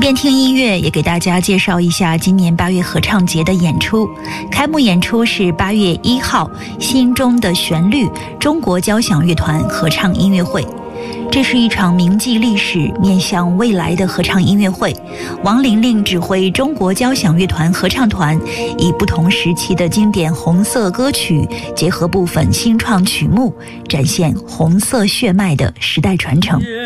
边听音乐，也给大家介绍一下今年8月合唱节的演出。开幕演出是8月1号，心中的旋律中国交响乐团合唱音乐会。这是一场铭记历史、面向未来的合唱音乐会。王玲玲指挥中国交响乐团合唱团，以不同时期的经典红色歌曲，结合部分新创曲目，展现红色血脉的时代传承。